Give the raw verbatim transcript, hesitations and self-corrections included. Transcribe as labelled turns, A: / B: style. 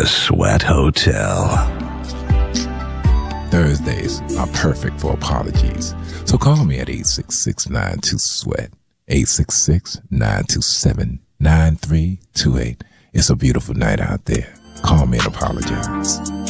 A: The Sweat Hotel.
B: Thursdays are perfect for apologies. So call me at eight six six, nine two, SWEAT, eight six six, nine two seven, nine three two eight. It's a beautiful night out there. Call me and apologize.